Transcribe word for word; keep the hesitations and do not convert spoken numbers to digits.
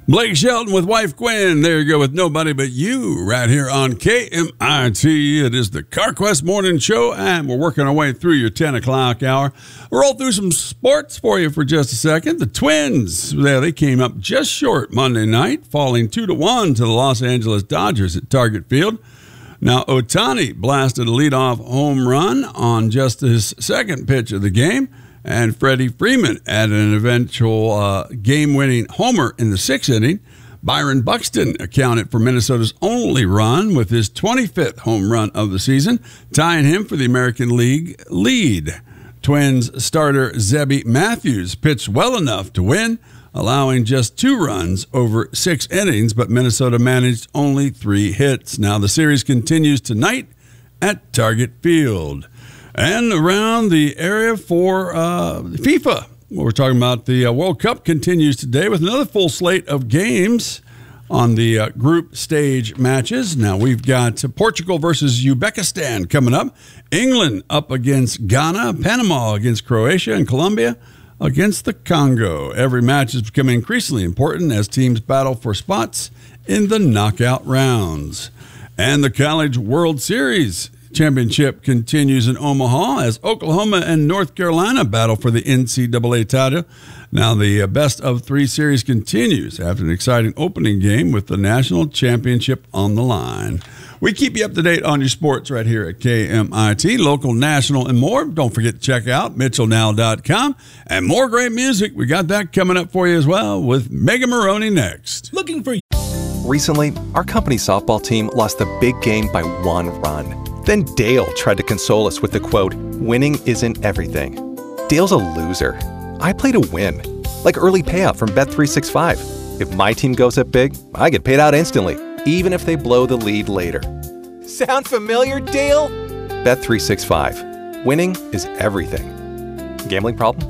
Blake Shelton with wife Gwen. There you go with Nobody But You right here on K M I T. It is the CarQuest Morning Show, and we're working our way through your ten o'clock hour. We'll roll through some sports for you for just a second. The Twins, yeah, they came up just short Monday night, falling two to one to the Los Angeles Dodgers at Target Field. Now, Ohtani blasted a leadoff home run on just his second pitch of the game. And Freddie Freeman added an eventual uh, game-winning homer in the sixth inning. Byron Buxton accounted for Minnesota's only run with his twenty-fifth home run of the season, tying him for the American League lead. Twins starter Zebby Matthews pitched well enough to win, allowing just two runs over six innings, but Minnesota managed only three hits. Now the series continues tonight at Target Field. And around the area for uh, FIFA, we're talking about the uh, World Cup continues today with another full slate of games on the uh, group stage matches. Now we've got Portugal versus Uzbekistan coming up, England up against Ghana, Panama against Croatia, and Colombia against the Congo. Every match is becoming increasingly important as teams battle for spots in the knockout rounds. And the College World Series Championship continues in Omaha as Oklahoma and North Carolina battle for the N C double A title. Now the best of three series continues after an exciting opening game with the national championship on the line. We keep you up to date on your sports right here at K M I T, local, national, and more. Don't forget to check out Mitchell Now dot com and more great music. We got that coming up for you as well with Mega Maroney next. Looking for Recently, our company softball team lost the big game by one run. Then Dale tried to console us with the quote, "Winning isn't everything." Dale's a loser. I play to win. Like early payout from Bet three sixty-five. If my team goes up big, I get paid out instantly, even if they blow the lead later. Sound familiar, Dale? Bet three sixty-five. Winning is everything. Gambling problem?